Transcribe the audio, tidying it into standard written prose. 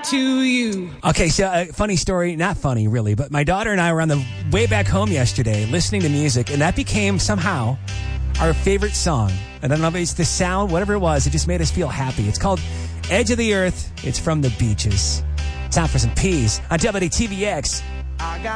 to you. Okay, so funny story, not funny really, but my daughter and I were on the way back home yesterday listening to music, and that became somehow our favorite song. And I don't know if it's the sound, whatever it was, it just made us feel happy. It's called Edge of the Earth. It's from the Beaches. Time for some peas on WTVX.